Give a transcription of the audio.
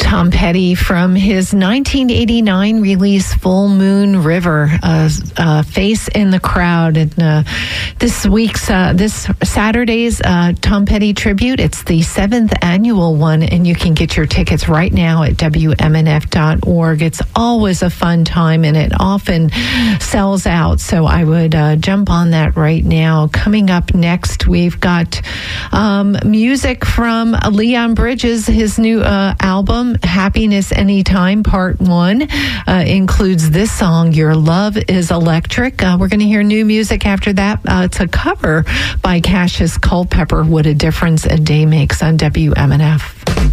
Tom Petty from his 1989 release Full Moon River, Face in the Crowd. And this Saturday's Tom Petty tribute, it's the 7th annual one, and you can get your tickets right now at WMNF.org. It's always a fun time, and it often sells out, so I would jump on that right now. Coming up next, we've got music from Leon Bridges. His new album, Happiness Anytime, Part 1, includes this song, Your Love is Electric. We're going to hear new music after that. It's a cover by Cassius Culpepper, What a Difference a Day Makes, on WMNF.